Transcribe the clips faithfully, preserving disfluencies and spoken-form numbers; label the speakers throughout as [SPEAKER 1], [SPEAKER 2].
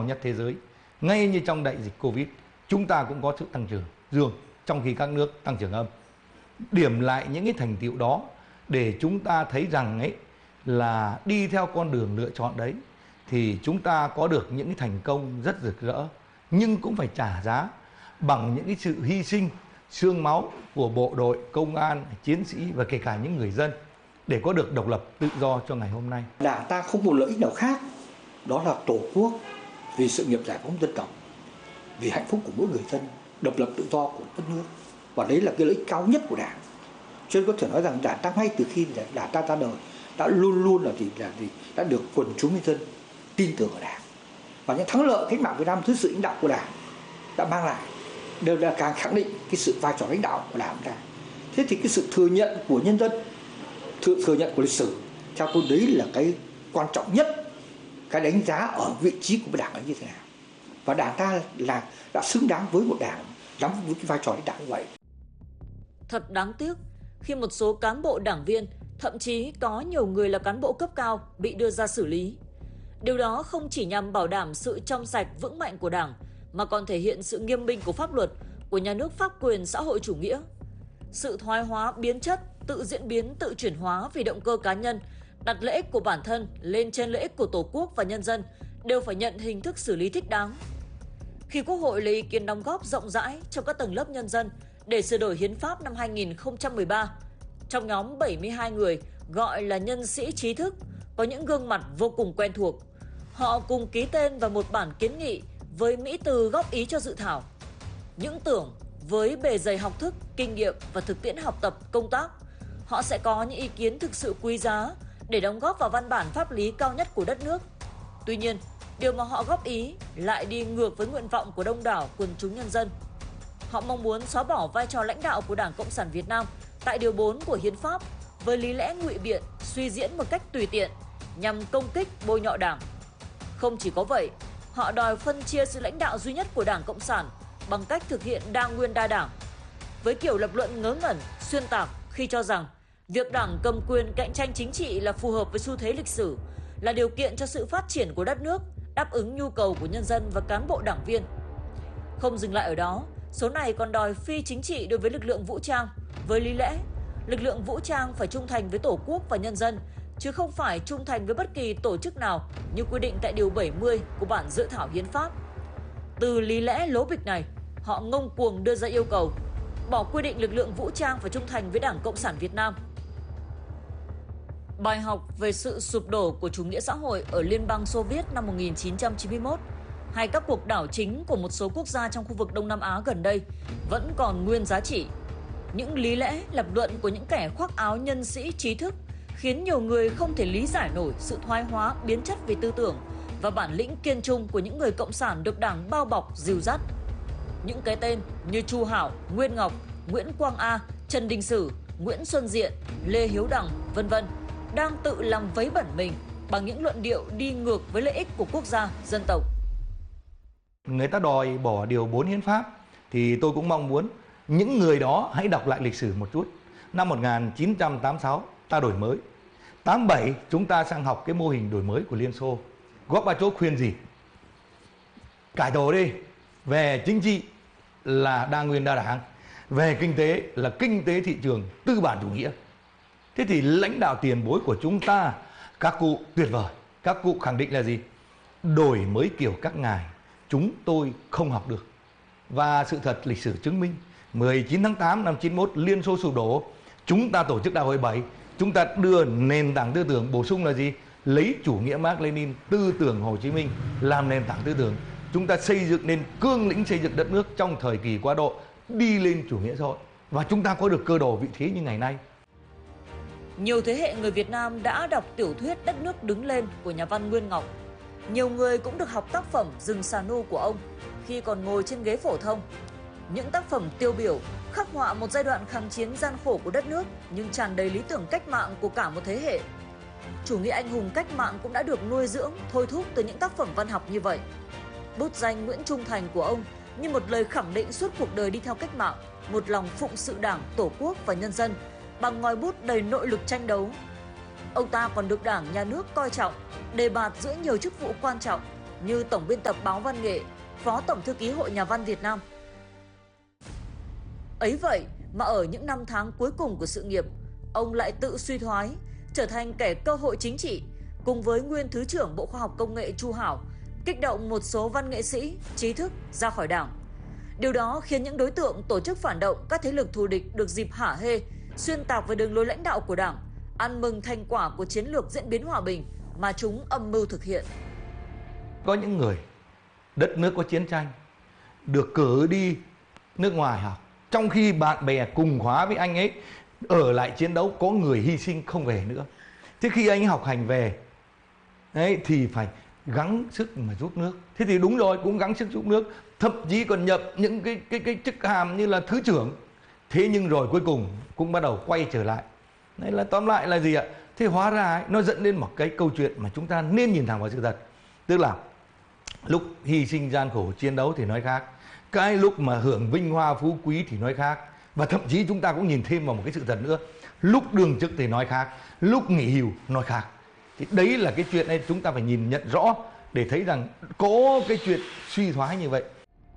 [SPEAKER 1] nhất thế giới. Ngay như trong đại dịch Covid, chúng ta cũng có sự tăng trưởng dương, trong khi các nước tăng trưởng âm. Điểm lại những cái thành tựu đó để chúng ta thấy rằng ấy là đi theo con đường lựa chọn đấy thì chúng ta có được những cái thành công rất rực rỡ, nhưng cũng phải trả giá bằng những cái sự hy sinh xương máu của bộ đội, công an, chiến sĩ và kể cả những người dân để có được độc lập tự do cho ngày hôm nay.
[SPEAKER 2] Đảng ta không một lợi ích nào khác, đó là Tổ quốc, vì sự nghiệp giải phóng dân tộc, vì hạnh phúc của mỗi người dân, độc lập tự do của đất nước, và đấy là cái lợi ích cao nhất của Đảng. Cho nên có thể nói rằng Đảng ta ngay từ khi Đảng ta ra đời đã luôn luôn là gì là gì đã được quần chúng nhân dân tin tưởng ở Đảng, và những thắng lợi cách mạng Việt Nam dưới sự lãnh đạo của Đảng đã mang lại đều là càng khẳng định cái sự vai trò lãnh đạo của Đảng ta. Thế thì cái sự thừa nhận của nhân dân, thừa, thừa nhận của lịch sử, theo tôi đấy là cái quan trọng nhất, cái đánh giá ở vị trí của Đảng ấy như thế nào, và Đảng ta là đã xứng đáng với một Đảng nắm với cái vai trò lãnh đạo như vậy.
[SPEAKER 3] Thật đáng tiếc khi một số cán bộ đảng viên, thậm chí có nhiều người là cán bộ cấp cao bị đưa ra xử lý. Điều đó không chỉ nhằm bảo đảm sự trong sạch vững mạnh của Đảng, mà còn thể hiện sự nghiêm minh của pháp luật, của nhà nước pháp quyền xã hội chủ nghĩa. Sự thoái hóa biến chất, tự diễn biến, tự chuyển hóa vì động cơ cá nhân, đặt lợi ích của bản thân lên trên lợi ích của Tổ quốc và nhân dân đều phải nhận hình thức xử lý thích đáng. Khi Quốc hội lấy ý kiến đóng góp rộng rãi trong các tầng lớp nhân dân để sửa đổi hiến pháp năm hai nghìn không trăm mười ba, trong nhóm bảy mươi hai người gọi là nhân sĩ trí thức có những gương mặt vô cùng quen thuộc. Họ cùng ký tên vào một bản kiến nghị với mỹ từ góp ý cho dự thảo. Những tưởng với bề dày học thức, kinh nghiệm và thực tiễn học tập, công tác, họ sẽ có những ý kiến thực sự quý giá để đóng góp vào văn bản pháp lý cao nhất của đất nước. Tuy nhiên, điều mà họ góp ý lại đi ngược với nguyện vọng của đông đảo quần chúng nhân dân. Họ mong muốn xóa bỏ vai trò lãnh đạo của Đảng Cộng sản Việt Nam tại điều bốn của hiến pháp với lý lẽ ngụy biện, suy diễn một cách tùy tiện nhằm công kích, bôi nhọ Đảng. Không chỉ có vậy, họ đòi phân chia sự lãnh đạo duy nhất của Đảng Cộng sản bằng cách thực hiện đa nguyên đa đảng, với kiểu lập luận ngớ ngẩn, xuyên tạc khi cho rằng việc Đảng cầm quyền cạnh tranh chính trị là phù hợp với xu thế lịch sử, là điều kiện cho sự phát triển của đất nước, đáp ứng nhu cầu của nhân dân và cán bộ đảng viên. Không dừng lại ở đó, số này còn đòi phi chính trị đối với lực lượng vũ trang, với lý lẽ lực lượng vũ trang phải trung thành với Tổ quốc và nhân dân, chứ không phải trung thành với bất kỳ tổ chức nào như quy định tại điều bảy mươi của bản dự thảo hiến pháp. Từ lý lẽ lố bịch này, họ ngông cuồng đưa ra yêu cầu bỏ quy định lực lượng vũ trang phải trung thành với Đảng Cộng sản Việt Nam. Bài học về sự sụp đổ của chủ nghĩa xã hội ở Liên bang Xô Viết năm một nghìn chín trăm chín mươi mốt hay các cuộc đảo chính của một số quốc gia trong khu vực Đông Nam Á gần đây vẫn còn nguyên giá trị. Những lý lẽ, lập luận của những kẻ khoác áo nhân sĩ trí thức khiến nhiều người không thể lý giải nổi sự thoái hóa biến chất về tư tưởng và bản lĩnh kiên trung của những người cộng sản được Đảng bao bọc dìu dắt. Những cái tên như Chu Hảo, Nguyên Ngọc, Nguyễn Quang A, Trần Đình Sử, Nguyễn Xuân Diện, Lê Hiếu Đằng, vân vân đang tự làm vấy bẩn mình bằng những luận điệu đi ngược với lợi ích của quốc gia, dân tộc.
[SPEAKER 1] Người ta đòi bỏ điều bốn hiến pháp thì tôi cũng mong muốn những người đó hãy đọc lại lịch sử một chút. Năm một nghìn chín trăm tám mươi sáu ta đổi mới, tám mươi bảy chúng ta sang học cái mô hình đổi mới của Liên Xô. Gorbachev khuyên gì? Cải tổ đi, về chính trị là đa nguyên đa đảng, về kinh tế là kinh tế thị trường tư bản chủ nghĩa. Thế thì lãnh đạo tiền bối của chúng ta, các cụ tuyệt vời, các cụ khẳng định là gì? Đổi mới kiểu các ngài chúng tôi không học được. Và sự thật lịch sử chứng minh mười chín tháng tám năm chín mươi mốt Liên Xô sụp đổ, chúng ta tổ chức đại hội bảy, chúng ta đưa nền tảng tư tưởng bổ sung là gì? Lấy chủ nghĩa Mác Lênin, tư tưởng Hồ Chí Minh làm nền tảng tư tưởng. Chúng ta xây dựng nên cương lĩnh xây dựng đất nước trong thời kỳ quá độ, đi lên chủ nghĩa xã hội. Và chúng ta có được cơ đồ vị thế như ngày nay.
[SPEAKER 3] Nhiều thế hệ người Việt Nam đã đọc tiểu thuyết Đất nước đứng lên của nhà văn Nguyên Ngọc. Nhiều người cũng được học tác phẩm Rừng Xà Nu của ông khi còn ngồi trên ghế phổ thông. Những tác phẩm tiêu biểu khắc họa một giai đoạn kháng chiến gian khổ của đất nước nhưng tràn đầy lý tưởng cách mạng của cả một thế hệ. Chủ nghĩa anh hùng cách mạng cũng đã được nuôi dưỡng, thôi thúc từ những tác phẩm văn học như vậy. Bút danh Nguyễn Trung Thành của ông như một lời khẳng định suốt cuộc đời đi theo cách mạng, một lòng phụng sự Đảng, Tổ quốc và nhân dân bằng ngòi bút đầy nội lực tranh đấu. Ông ta còn được Đảng, Nhà nước coi trọng, đề bạt giữa nhiều chức vụ quan trọng như tổng biên tập báo Văn nghệ, phó tổng thư ký Hội Nhà văn Việt Nam. Ấy vậy mà ở những năm tháng cuối cùng của sự nghiệp, ông lại tự suy thoái, trở thành kẻ cơ hội chính trị, cùng với nguyên Thứ trưởng Bộ Khoa học Công nghệ Chu Hảo, kích động một số văn nghệ sĩ, trí thức ra khỏi Đảng. Điều đó khiến những đối tượng tổ chức phản động, các thế lực thù địch được dịp hả hê, xuyên tạc về đường lối lãnh đạo của Đảng, ăn mừng thành quả của chiến lược diễn biến hòa bình mà chúng âm mưu thực hiện.
[SPEAKER 1] Có những người, đất nước có chiến tranh, được cử đi nước ngoài học, trong khi bạn bè cùng khóa với anh ấy ở lại chiến đấu, có người hy sinh không về nữa. Thế khi anh ấy học hành về ấy, thì phải gắng sức mà giúp nước. Thế thì đúng rồi, cũng gắng sức giúp nước, thậm chí còn nhập những cái cái cái chức hàm như là thứ trưởng. Thế nhưng rồi cuối cùng cũng bắt đầu quay trở lại. Đấy là tóm lại là gì ạ? Thế hóa ra ấy, nó dẫn đến một cái câu chuyện mà chúng ta nên nhìn thẳng vào sự thật. Tức là lúc hy sinh gian khổ chiến đấu thì nói khác, cái lúc mà hưởng vinh hoa phú quý thì nói khác. Và thậm chí chúng ta cũng nhìn thêm vào một cái sự thật nữa, lúc đương chức thì nói khác, lúc nghỉ hưu nói khác. Thì đấy là cái chuyện này chúng ta phải nhìn nhận rõ để thấy rằng có cái chuyện suy thoái như vậy.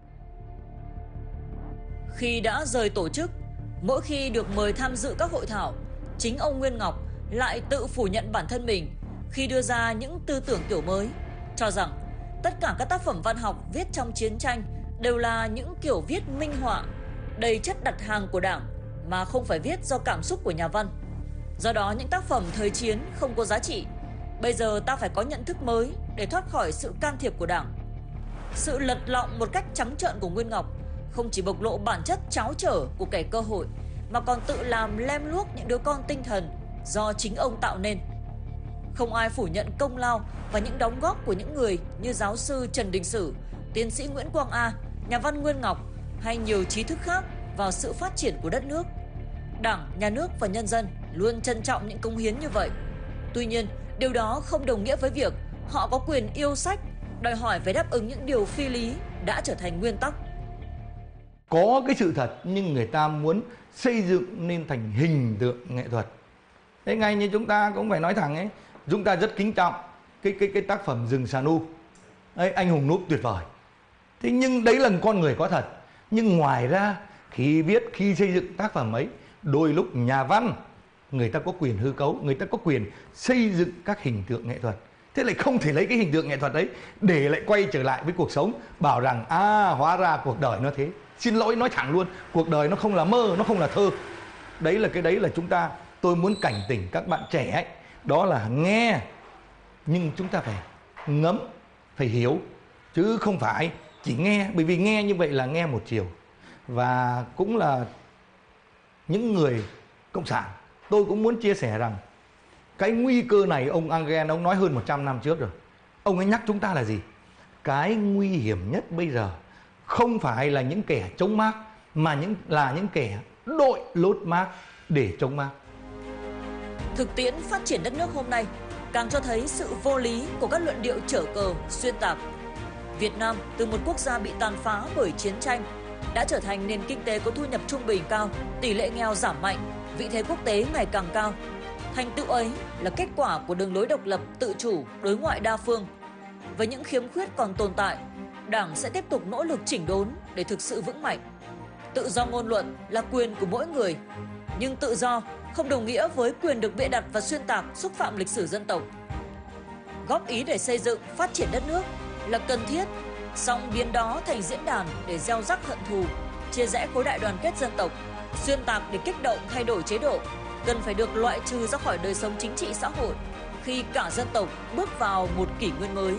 [SPEAKER 3] Khi đã rời tổ chức, mỗi khi được mời tham dự các hội thảo, chính ông Nguyên Ngọc lại tự phủ nhận bản thân mình khi đưa ra những tư tưởng kiểu mới, cho rằng tất cả các tác phẩm văn học viết trong chiến tranh đều là những kiểu viết minh họa, đầy chất đặt hàng của Đảng mà không phải viết do cảm xúc của nhà văn. Do đó những tác phẩm thời chiến không có giá trị. Bây giờ ta phải có nhận thức mới để thoát khỏi sự can thiệp của Đảng. Sự lật lọng một cách trắng trợn của Nguyên Ngọc không chỉ bộc lộ bản chất tráo trở của kẻ cơ hội, mà còn tự làm lem luốc những đứa con tinh thần do chính ông tạo nên. Không ai phủ nhận công lao và những đóng góp của những người như giáo sư Trần Đình Sử, tiến sĩ Nguyễn Quang A, nhà văn Nguyên Ngọc hay nhiều trí thức khác vào sự phát triển của đất nước. Đảng, nhà nước và nhân dân luôn trân trọng những cống hiến như vậy. Tuy nhiên, điều đó không đồng nghĩa với việc họ có quyền yêu sách, đòi hỏi phải đáp ứng những điều phi lý đã trở thành nguyên tắc.
[SPEAKER 1] Có cái sự thật nhưng người ta muốn xây dựng nên thành hình tượng nghệ thuật. Thế ngay như chúng ta cũng phải nói thẳng ấy, chúng ta rất kính trọng cái cái cái tác phẩm Rừng Xà Nu. Đấy, anh hùng núp tuyệt vời. Thế nhưng đấy là con người có thật. Nhưng ngoài ra khi viết, khi xây dựng tác phẩm ấy, đôi lúc nhà văn người ta có quyền hư cấu, người ta có quyền xây dựng các hình tượng nghệ thuật. Thế lại không thể lấy cái hình tượng nghệ thuật đấy để lại quay trở lại với cuộc sống, bảo rằng à hóa ra cuộc đời nó thế. Xin lỗi nói thẳng luôn, cuộc đời nó không là mơ, nó không là thơ. Đấy là cái đấy là chúng ta, tôi muốn cảnh tỉnh các bạn trẻ ấy, đó là nghe nhưng chúng ta phải ngẫm, phải hiểu, chứ không phải chỉ nghe, bởi vì nghe như vậy là nghe một chiều. Và cũng là những người cộng sản, tôi cũng muốn chia sẻ rằng cái nguy cơ này ông Engel ông nói hơn một trăm năm trước rồi. Ông ấy nhắc chúng ta là gì? Cái nguy hiểm nhất bây giờ không phải là những kẻ chống Mác, mà những là những kẻ đội lốt Mác để chống Mác.
[SPEAKER 3] Thực tiễn phát triển đất nước hôm nay càng cho thấy sự vô lý của các luận điệu trở cờ, xuyên tạc. Việt Nam từ một quốc gia bị tàn phá bởi chiến tranh đã trở thành nền kinh tế có thu nhập trung bình cao, tỷ lệ nghèo giảm mạnh, vị thế quốc tế ngày càng cao. Thành tựu ấy là kết quả của đường lối độc lập, tự chủ, đối ngoại đa phương. Với những khiếm khuyết còn tồn tại, Đảng sẽ tiếp tục nỗ lực chỉnh đốn để thực sự vững mạnh. Tự do ngôn luận là quyền của mỗi người, nhưng tự do không đồng nghĩa với quyền được bịa đặt và xuyên tạc, xúc phạm lịch sử dân tộc. Góp ý để xây dựng, phát triển đất nước là cần thiết, song biến đó thành diễn đàn để gieo rắc hận thù, chia rẽ khối đại đoàn kết dân tộc, xuyên tạc để kích động thay đổi chế độ, cần phải được loại trừ ra khỏi đời sống chính trị xã hội khi cả dân tộc bước vào một kỷ nguyên mới.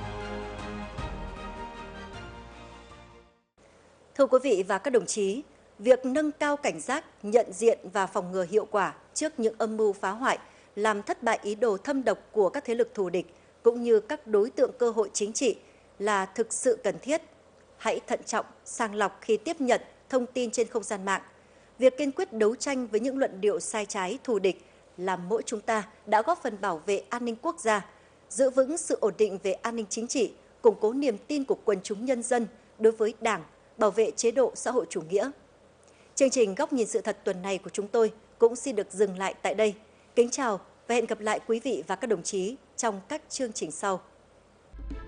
[SPEAKER 4] Thưa quý vị và các đồng chí, việc nâng cao cảnh giác, nhận diện và phòng ngừa hiệu quả trước những âm mưu phá hoại, làm thất bại ý đồ thâm độc của các thế lực thù địch cũng như các đối tượng cơ hội chính trị là thực sự cần thiết. Hãy thận trọng, sàng lọc khi tiếp nhận thông tin trên không gian mạng. Việc kiên quyết đấu tranh với những luận điệu sai trái, thù địch là mỗi chúng ta đã góp phần bảo vệ an ninh quốc gia, giữ vững sự ổn định về an ninh chính trị, củng cố niềm tin của quần chúng nhân dân đối với Đảng, bảo vệ chế độ xã hội chủ nghĩa. Chương trình Góc nhìn sự thật tuần này của chúng tôi cũng xin được dừng lại tại đây. Kính chào và hẹn gặp lại quý vị và các đồng chí trong các chương trình sau.